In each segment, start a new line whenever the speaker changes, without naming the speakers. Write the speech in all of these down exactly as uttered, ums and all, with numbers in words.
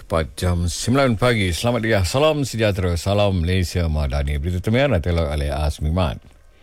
tepat jam sembilan pagi. Selamat dia. Salam sejahtera. Salam Malaysia Madani. Berita termian adalah oleh Azmiman.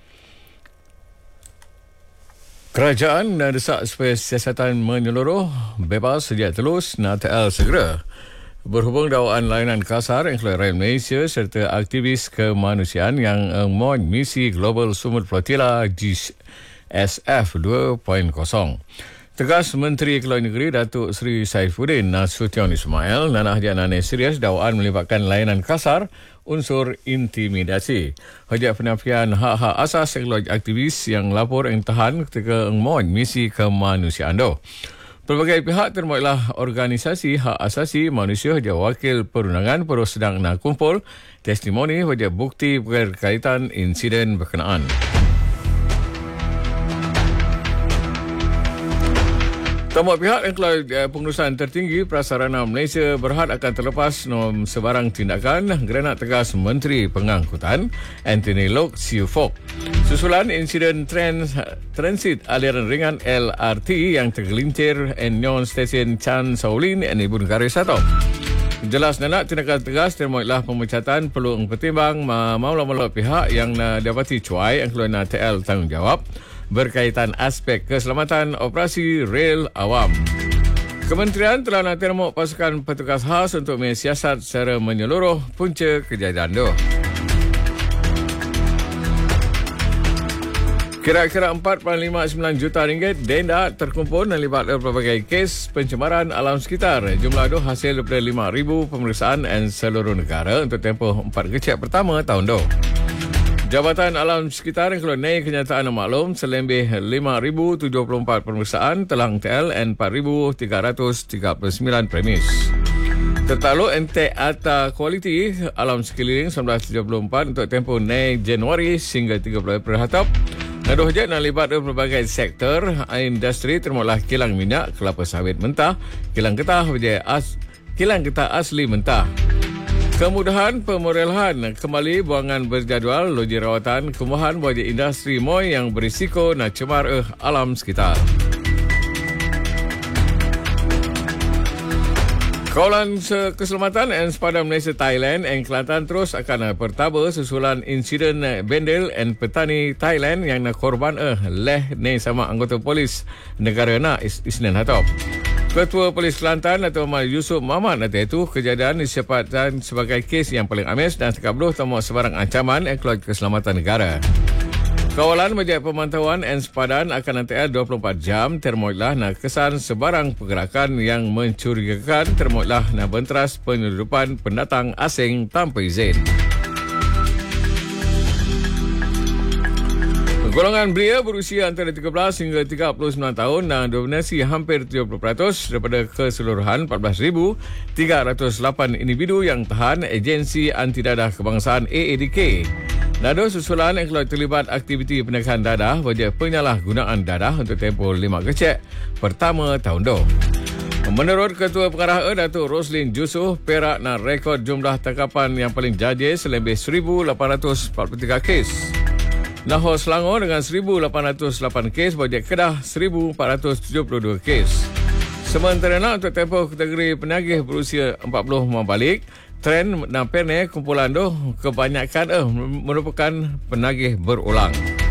Kerajaan desak supaya siasatan menyeluruh, bebas, sedia telus, N A T L segera berhubung dakwaan layanan kasar yang keluar Rakyat Malaysia serta aktivis kemanusiaan yang memohon misi Global Sumut Flotilla G S F dua titik kosong. Tegas Menteri Keluar Negeri Datuk Seri Saifuddin Nasution Ismail nanah janane serius dakwaan melibatkan layanan kasar unsur intimidasi. Hajat penafian hak-hak asas keluarga aktivis yang lapor yang tahan ketika memohon misi kemanusiaan itu. Pelbagai pihak termasuklah organisasi hak asasi manusia hajat wakil perundangan perus sedang nak kumpul testimoni hajat bukti berkaitan insiden berkenaan. Semua pihak yang keluar pengurusan tertinggi Prasarana Malaysia berhad akan terlepas nom sebarang tindakan kerana tegas Menteri Pengangkutan Anthony Loke Siu Fok. Susulan insiden trans, transit aliran ringan L R T yang tergelincir Nyon Stesen Chan Saulin dan Ibu Negara Satu. Jelas nak tindakan tegas termasuklah pemecatan perlu pertimbang maula-maula pihak yang dapati cuai yang keluar N A T L tanggungjawab berkaitan aspek keselamatan operasi rel awam. Kementerian telah nak termuk pasukan petugas khas untuk mensiasat secara menyeluruh punca kejadian itu. Kira-kira empat perpuluhan lima sembilan juta ringgit denda terkumpul dan libat berbagai kes pencemaran alam sekitar. Jumlah itu hasil daripada lima ribu pemeriksaan dan seluruh negara untuk tempoh empat kecil pertama tahun itu. Jabatan Alam Sekitar yang keluar naik kenyataan maklum selebih lima ribu tujuh puluh empat pemeriksaan telang T L dan empat ribu tiga ratus tiga puluh sembilan premis. Tertaluk entek Ata Kualiti Alam Sekeliling seribu sembilan ratus tujuh puluh empat untuk tempoh naik Januari hingga tiga puluh April hatap. Naduh je nak libat berbagai sektor industri termasuklah kilang minyak, kelapa sawit mentah, kilang getah, as, kilang getah asli mentah. Kemudahan pemorelahan kembali buangan berjadual loji rawatan kemudahan bagi industri moy yang berisiko nak cemar eh alam sekitar. Kawalan Keselamatan dan Sepadan Malaysia Thailand dan Kelantan terus akan bertaba susulan insiden bendel dan petani Thailand yang nak korban eh leh ni sama anggota polis negara nak Isnin hatop. Ketua Polis Kelantan Datuk Ahmad Yusuf Muhammad kata itu kejadian disebabkan sebagai kes yang paling amis dan sekabluh tamu sebarang ancaman yang keluar keselamatan negara. Kawalan majlis pemantauan dan sepadan akan nanti dua puluh empat jam termoilah nak kesan sebarang pergerakan yang mencurigakan termoilah nak benteras penyeludupan pendatang asing tanpa izin. Golongan belia berusia antara tiga belas hingga tiga puluh sembilan tahun dan dominasi hampir tujuh puluh peratus daripada keseluruhan empat belas ribu tiga ratus lapan individu yang tahan Agensi Anti Dadah Kebangsaan A A D K. Nado susulan yang keluar terlibat aktiviti penekanan dadah wajah penyalahgunaan dadah untuk tempoh lima kecek pertama tahun itu. Menurut Ketua Pengarah E, Datuk Roslin Jusuh, Perak nak rekod jumlah tangkapan yang paling jajir selebih seribu lapan ratus empat puluh tiga kes. Lahore Selangor dengan seribu lapan ratus lapan kes, Bojek Kedah seribu empat ratus tujuh puluh dua kes. Sementara nak untuk tempoh kategori penagih berusia empat puluh membalik, tren dan perne kumpulan tu kebanyakan eh merupakan penagih berulang.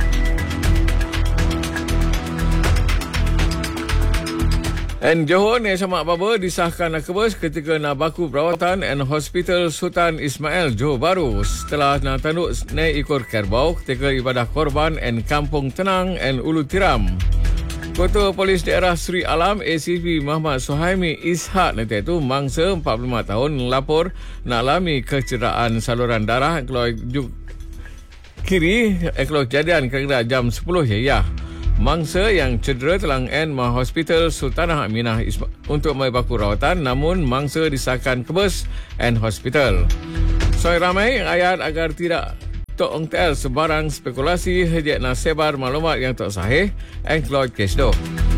Dan Johor ni sama apa-apa disahkan akabas ketika nak baku perawatan dan Hospital Sultan Ismail Johor Bahru setelah nak tanduk naik ikut kerbau ketika ibadah korban dan Kampung Tenang dan Ulu Tiram. Ketua Polis Daerah Sri Alam A C P Muhammad Suhaimi Ishak nanti itu mangsa empat puluh lima tahun lapor nak alami kecederaan saluran darah keluar kiri keluar kejadian kira-kira jam sepuluh ya. Mangsa yang cedera telang N Mah Hospital Sultanah Aminah Isma- untuk membaku rawatan namun mangsa disahkan kebes N Hospital. Soal ramai yang ayat agar tidak tok T L sebarang spekulasi hejak nak sebar maklumat yang tak sahih and keluar kes tu.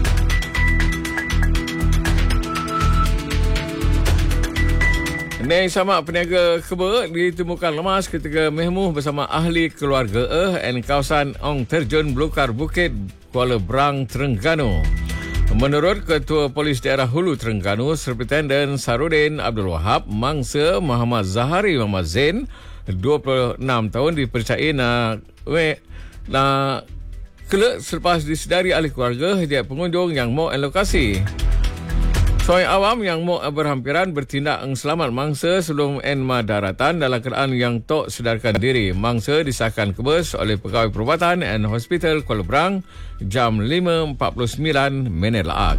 Nai sama peniaga keba ditemukan lemas ketika mehmuh bersama ahli keluarga eh dan kawasan Ong Terjun Belukar Bukit Kuala Brang, Terengganu. Menurut Ketua Polis Daerah Hulu Terengganu, Superintendent Sarudin Abdul Wahab, mangsa Muhammad Zahari Muhammad Zain, dua puluh enam tahun, dipercayai nak we, nak kelak selepas disedari ahli keluarga hadiah pengunjung yang mau lokasi. Seorang awam yang mau berhampiran bertindak selamat mangsa sebelum enma daratan dalam keadaan yang tak sedarkan diri. Mangsa disahkan kebas oleh Pegawai Perubatan and Hospital Kuala Berang jam lima empat puluh sembilan minit laak.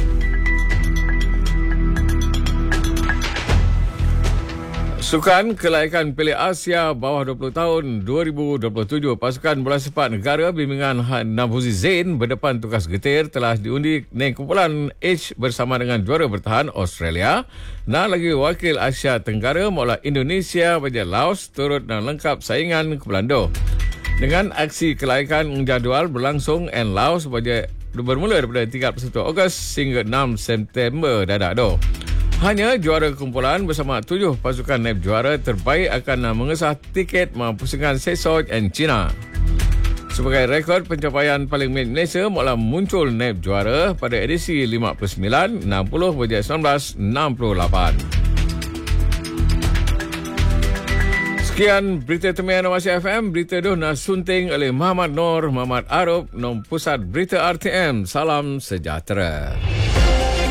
Sukan Kelaikan Pilih Asia bawah dua puluh tahun dua ribu dua puluh tujuh, pasukan bola sepak negara bimbingan Navhuzi Zain berdepan tugas getir telah diundi naik kumpulan H bersama dengan juara bertahan Australia. Nah lagi wakil Asia Tenggara mula Indonesia bagi Laos turut dan lengkap saingan ke Belanda. Dengan aksi kelaikan jadual berlangsung and Laos bagi bermula daripada tiga puluh satu Ogos hingga enam September dadak do. Hanya juara kumpulan bersama tujuh pasukan naib juara terbaik akan mengesah tiket pusingan Sesoj dan China. Sebagai rekod pencapaian paling minit Malaysia mula muncul naib juara pada edisi lima puluh sembilan, enam puluh hingga seribu sembilan ratus enam puluh lapan. Sekian berita Temian Awasi F M, berita itu nasunting oleh Muhammad Nur, Muhammad Arab, nom Pusat Berita R T M. Salam sejahtera.